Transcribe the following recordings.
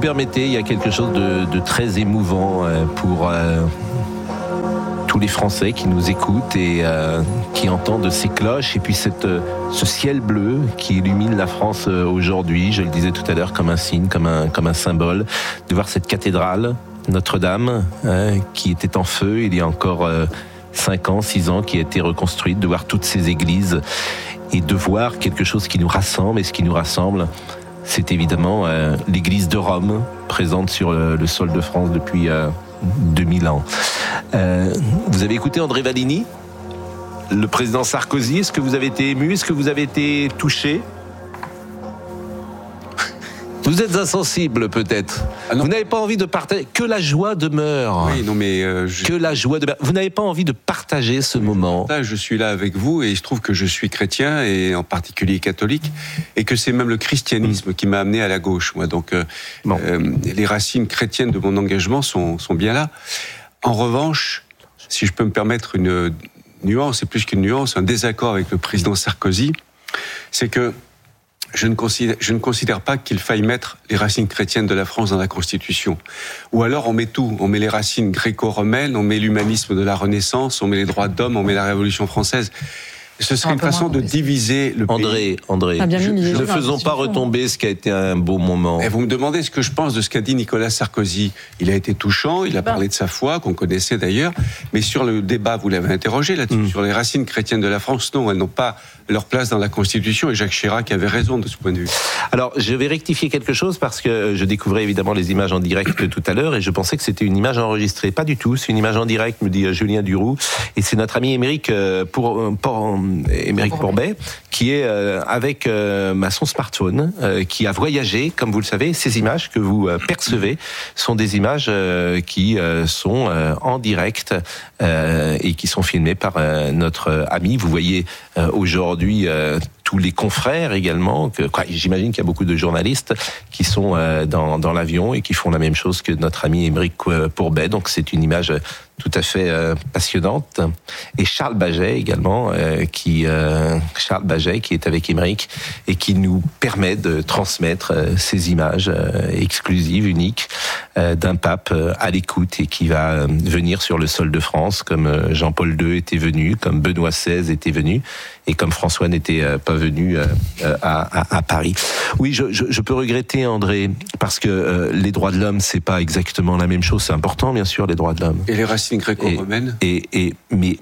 permettez, il y a quelque chose de très émouvant pour tous les Français qui nous écoutent et qui entendent ces cloches et puis ce ciel bleu qui illumine la France aujourd'hui, je le disais tout à l'heure, comme un signe, comme un symbole, de voir cette cathédrale Notre-Dame qui était en feu il y a encore 5 ans, 6 ans, qui a été reconstruite, de voir toutes ces églises et de voir quelque chose qui nous rassemble. Et ce qui nous rassemble, c'est évidemment l'église de Rome, présente sur le sol de France depuis 2000 ans. Vous avez écouté André Valigny, le président Sarkozy. Est-ce que vous avez été ému? Est-ce que vous avez été touché? Vous êtes insensible peut-être. Vous n'avez pas envie de partager. Que la joie demeure. Oui, non mais que la joie demeure. Vous n'avez pas envie de partager ce moment. Je suis là avec vous et il se trouve que je suis chrétien et en particulier catholique et que c'est même le christianisme qui m'a amené à la gauche. Moi, donc les racines chrétiennes de mon engagement sont bien là. En revanche, si je peux me permettre une nuance, et plus qu'une nuance, un désaccord avec le président Sarkozy, c'est que je ne considère pas qu'il faille mettre les racines chrétiennes de la France dans la Constitution. Ou alors on met tout, on met les racines gréco-romaines, on met l'humanisme de la Renaissance, on met les droits de l'homme, on met la Révolution française. Ce serait une façon de diviser le pays. André, ne faisons pas retomber ce qui a été un beau moment. Et vous me demandez ce que je pense de ce qu'a dit Nicolas Sarkozy. Il a été touchant, il a parlé de sa foi, qu'on connaissait d'ailleurs, mais sur le débat, vous l'avez interrogé là-dessus, sur les racines chrétiennes de la France, non, elles n'ont pas leur place dans la Constitution, et Jacques Chirac avait raison de ce point de vue. Alors, je vais rectifier quelque chose, parce que je découvrais évidemment les images en direct tout à l'heure, et je pensais que c'était une image enregistrée. Pas du tout, c'est une image en direct, me dit Julien Duroux, et c'est notre ami Émeric Pourbet, qui est avec son smartphone, qui a voyagé, comme vous le savez. Ces images que vous percevez sont des images qui sont en direct et qui sont filmées par notre ami. Vous voyez aujourd'hui tous les confrères également. J'imagine qu'il y a beaucoup de journalistes qui sont dans l'avion et qui font la même chose que notre ami Émeric Pourbet. Donc c'est une image tout à fait passionnante. Et Charles Baget également, Charles Baget qui est avec Émeric et qui nous permet de transmettre ces images exclusives, uniques, d'un pape à l'écoute et qui va venir sur le sol de France comme Jean-Paul II était venu, comme Benoît XVI était venu et comme François n'était pas venu à Paris. Oui, je peux regretter, André, parce que les droits de l'homme, c'est pas exactement la même chose. C'est important, bien sûr, les droits de l'homme. Et les racines gréco-romaines. Mais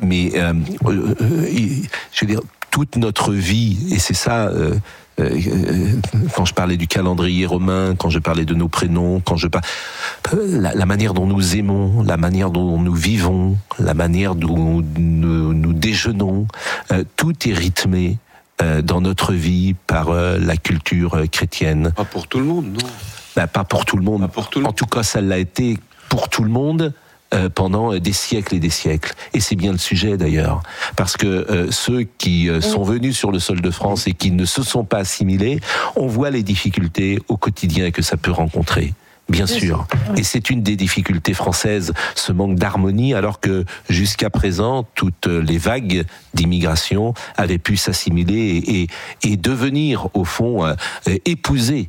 je veux dire, toute notre vie, et c'est ça. Quand je parlais du calendrier romain, quand je parlais de nos prénoms, quand je parlais la manière dont nous aimons, la manière dont nous vivons, la manière dont nous déjeunons, tout est rythmé dans notre vie par la culture chrétienne. Pas pour tout le monde, non. Pas pour tout le monde. En tout cas, ça l'a été pour tout le monde. Pendant des siècles et des siècles. Et c'est bien le sujet d'ailleurs. Parce que ceux qui sont venus sur le sol de France et qui ne se sont pas assimilés, on voit les difficultés au quotidien que ça peut rencontrer. Bien sûr. Et c'est une des difficultés françaises, ce manque d'harmonie, alors que jusqu'à présent, toutes les vagues d'immigration avaient pu s'assimiler et devenir, au fond, épouser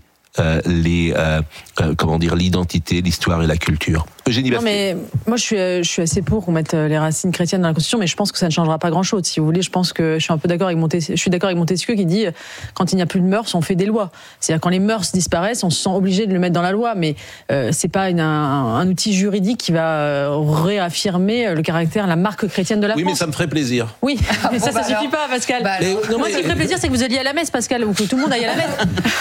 l'identité, l'histoire et la culture. Eugénie Bastier. Non, mais moi je suis assez pour qu'on mette les racines chrétiennes dans la Constitution, mais je pense que ça ne changera pas grand-chose. Si vous voulez, je pense que je suis un peu d'accord avec Montesquieu qui dit quand il n'y a plus de mœurs, on fait des lois. C'est-à-dire quand les mœurs disparaissent, on se sent obligé de le mettre dans la loi, mais c'est pas un outil juridique qui va réaffirmer le caractère, la marque chrétienne de la France. Oui, mais ça me ferait plaisir. Oui, mais ça suffit pas, Pascal. Moi, ce qui me ferait plaisir, c'est que vous alliez à la messe, Pascal, ou que tout le monde aille à la messe.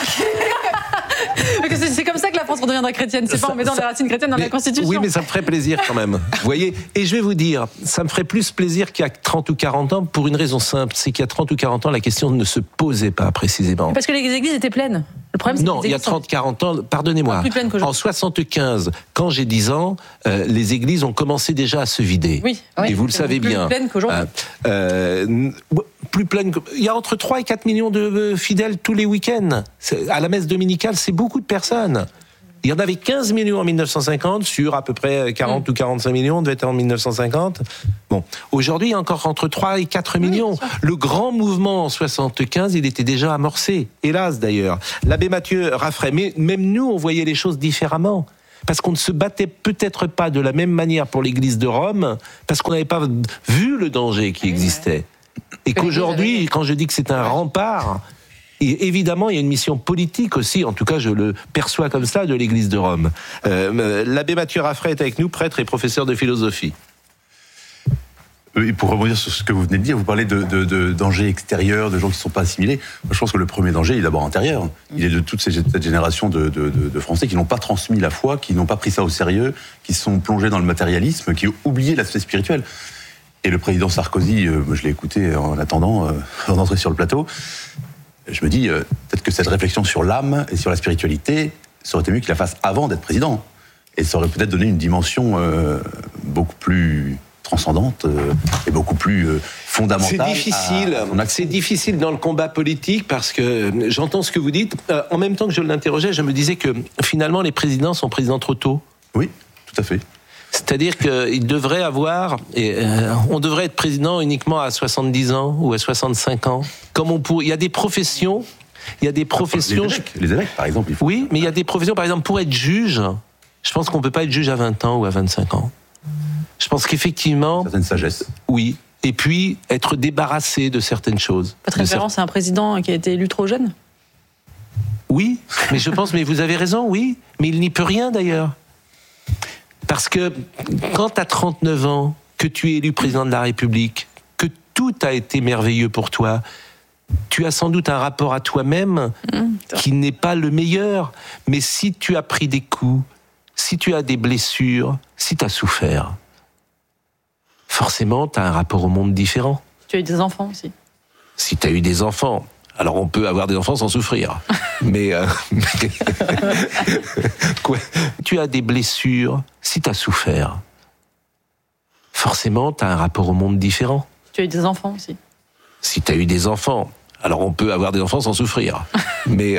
C'est comme ça que la France redeviendra chrétienne, c'est pas en mettant les racines chrétiennes dans la Constitution. Oui, mais ça me ferait plaisir quand même. Vous voyez, et je vais vous dire, ça me ferait plus plaisir qu'il y a 30 ou 40 ans pour une raison simple, c'est qu'il y a 30 ou 40 ans, la question ne se posait pas précisément. Parce que les églises étaient pleines. Le problème, c'est non, il y a 30-40 ans, pardonnez-moi, en 75, quand j'ai 10 ans, les églises ont commencé déjà à se vider. Oui, et vous le savez bien. Plus pleines qu'aujourd'hui. Plus pleine. Il y a entre 3 et 4 millions de fidèles tous les week-ends. À la messe dominicale, c'est beaucoup de personnes. Il y en avait 15 millions en 1950 sur à peu près 40 ou 45 millions, devait être en 1950. Bon, aujourd'hui, il y a encore entre 3 et 4 millions. Le grand mouvement en 75, il était déjà amorcé. Hélas, d'ailleurs. L'abbé Mathieu Raffray, mais même nous, on voyait les choses différemment. Parce qu'on ne se battait peut-être pas de la même manière pour l'Église de Rome, parce qu'on n'avait pas vu le danger qui existait. Et qu'aujourd'hui, quand je dis que c'est un rempart, et évidemment, il y a une mission politique aussi, en tout cas je le perçois comme ça, de l'Église de Rome. L'abbé Mathieu Raffray est avec nous, prêtre et professeur de philosophie. Et pour rebondir sur ce que vous venez de dire, vous parlez de dangers extérieurs, de gens qui ne sont pas assimilés. Moi, je pense que le premier danger, il est d'abord intérieur. Il est de toute cette génération de Français qui n'ont pas transmis la foi, qui n'ont pas pris ça au sérieux, qui sont plongés dans le matérialisme, qui ont oublié l'aspect spirituel. Et le président Sarkozy, je l'ai écouté en attendant d'entrer sur le plateau, je me dis, peut-être que cette réflexion sur l'âme et sur la spiritualité, ça aurait été mieux qu'il la fasse avant d'être président. Et ça aurait peut-être donné une dimension beaucoup plus transcendante et beaucoup plus fondamentale. C'est difficile dans le combat politique parce que j'entends ce que vous dites. En même temps que je l'interrogeais, je me disais que finalement les présidents sont présidents trop tôt. Oui, tout à fait. C'est-à-dire qu'il devrait avoir, on devrait être président uniquement à 70 ans ou à 65 ans. Comme il y a des professions, Les évêques, par exemple. Oui, mais il y a des professions, par exemple, pour être juge, je pense qu'on ne peut pas être juge à 20 ans ou à 25 ans. Je pense qu'effectivement... Certaine sagesse. Oui, et puis être débarrassé de certaines choses. Votre référence à un président qui a été élu trop jeune ? Oui, mais je pense, mais vous avez raison, oui, mais il n'y peut rien d'ailleurs. Parce que quand tu as 39 ans, que tu es élu président de la République, que tout a été merveilleux pour toi, tu as sans doute un rapport à toi-même qui n'est pas le meilleur. Mais si tu as pris des coups, si tu as des blessures, si tu as souffert, forcément, tu as un rapport au monde différent. Tu as eu des enfants aussi. Si tu as eu des enfants, alors on peut avoir des enfants sans souffrir. Mais quoi, tu as des blessures, si tu as souffert, forcément, tu as un rapport au monde différent. Tu as eu des enfants aussi. Si tu as eu des enfants, alors on peut avoir des enfants sans souffrir. Mais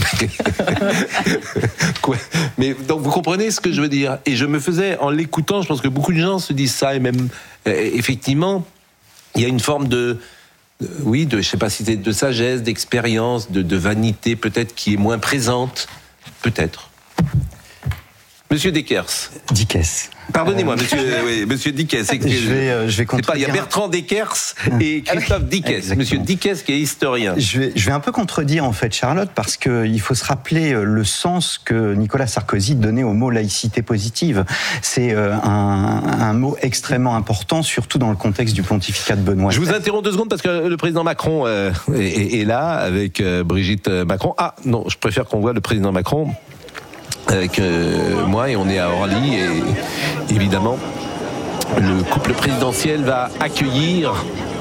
quoi, mais donc vous comprenez ce que je veux dire. Et je me faisais, en l'écoutant, je pense que beaucoup de gens se disent ça, et même effectivement, il y a une forme je sais pas si c'est de sagesse, d'expérience, de vanité peut-être qui est moins présente, peut-être. Monsieur Deckers. Pardonnez-moi, monsieur Dickès. Je vais contredire. Il y a Bertrand Deckers et Christophe Dickès. Monsieur Dickès qui est historien. Je vais un peu contredire en fait Charlotte parce qu'il faut se rappeler le sens que Nicolas Sarkozy donnait au mot laïcité positive. C'est un mot extrêmement important, surtout dans le contexte du pontificat de Benoît. Je vous interromps 2 secondes parce que le président Macron est là avec Brigitte Macron. Ah non, je préfère qu'on voit le président Macron avec moi, et on est à Orly, et évidemment le couple présidentiel va accueillir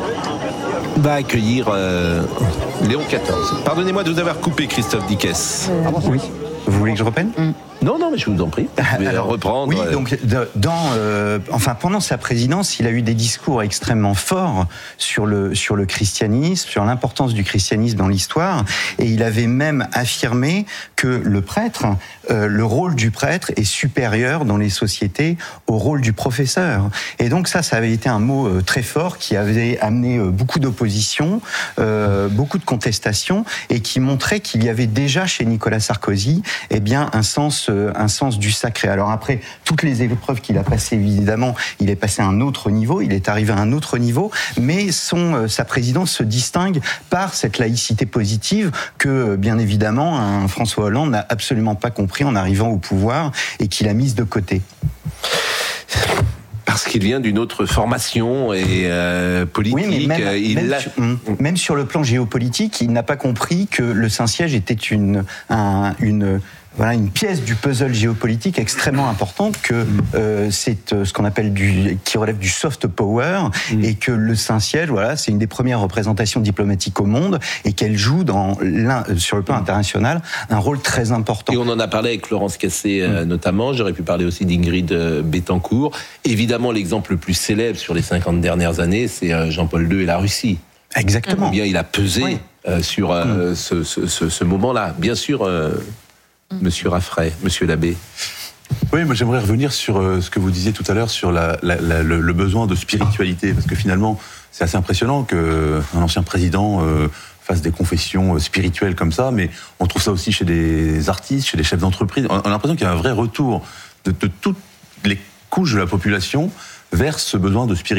Léon XIV. Pardonnez-moi de vous avoir coupé, Christophe Dickès. Oui. Vous voulez que je reprenne ? Non, mais je vous en prie. Je vais reprendre. Oui, donc pendant sa présidence, il a eu des discours extrêmement forts sur le christianisme, sur l'importance du christianisme dans l'histoire, et il avait même affirmé que le rôle du prêtre est supérieur dans les sociétés au rôle du professeur. Et donc ça avait été un mot très fort qui avait amené beaucoup d'opposition, beaucoup de contestations, et qui montrait qu'il y avait déjà chez Nicolas Sarkozy un sens du sacré. Alors après, toutes les épreuves qu'il a passées, évidemment, il est passé à un autre niveau, il est arrivé à un autre niveau, mais sa présidence se distingue par cette laïcité positive que, bien évidemment, François Hollande n'a absolument pas compris en arrivant au pouvoir et qu'il a mise de côté. Parce qu'il vient d'une autre formation et politique. Oui, mais même sur le plan géopolitique, il n'a pas compris que le Saint-Siège était une pièce du puzzle géopolitique extrêmement importante, que c'est ce qu'on appelle qui relève du soft power, et que le Saint-Siège, c'est une des premières représentations diplomatiques au monde, et qu'elle joue sur le plan international un rôle très important. Et on en a parlé avec Florence Cassé notamment, j'aurais pu parler aussi d'Ingrid Betancourt. Évidemment, l'exemple le plus célèbre sur les 50 dernières années, c'est Jean-Paul II et la Russie. Exactement. Combien il a pesé sur ce moment-là. Bien sûr... Monsieur Raffray, Monsieur l'abbé. Oui, moi j'aimerais revenir sur ce que vous disiez tout à l'heure sur le besoin de spiritualité, parce que finalement c'est assez impressionnant qu'un ancien président fasse des confessions spirituelles comme ça, mais on trouve ça aussi chez des artistes, chez des chefs d'entreprise. On a l'impression qu'il y a un vrai retour de toutes les couches de la population vers ce besoin de spiritualité.